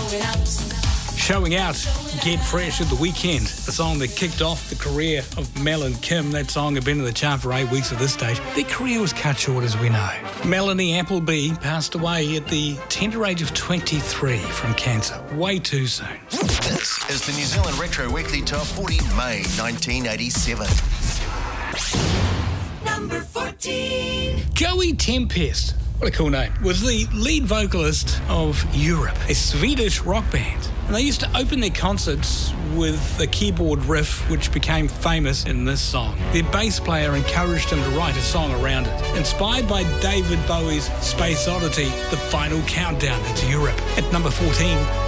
Showing Out, Get Fresh at the Weekend, the song that kicked off the career of Mel and Kim. That song had been in the chart for 8 weeks at this stage. Their career was cut short, as we know. Melanie Appleby passed away at the tender age of 23 from cancer. Way too soon. This is the New Zealand Retro Weekly Top 40, May 1987. Number 14. Joey Tempest, what a cool name, was the lead vocalist of Europe, a Swedish rock band. And they used to open their concerts with a keyboard riff which became famous in this song. Their bass player encouraged him to write a song around it. Inspired by David Bowie's Space Oddity, The Final Countdown into Europe. At number 14.